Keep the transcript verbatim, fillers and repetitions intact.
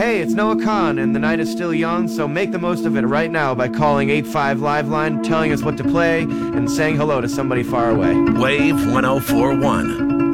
Hey, it's Noah Khan, and the night is still young, so make the most of it right now by calling eight five Live Line, telling us what to play, and saying hello to somebody far away. Wave one oh four one.